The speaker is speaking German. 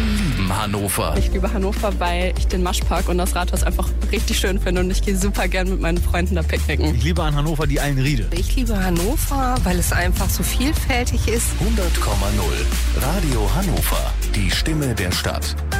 lieben Hannover. Ich liebe Hannover, weil ich den Maschpark und das Rathaus einfach richtig schön finde und ich gehe super gern mit meinen Freunden da picknicken. Ich liebe an Hannover die Eilenriede. Ich liebe Hannover, weil es einfach so vielfältig ist. 100,0 Radio Hannover. Die Stimme der Stadt.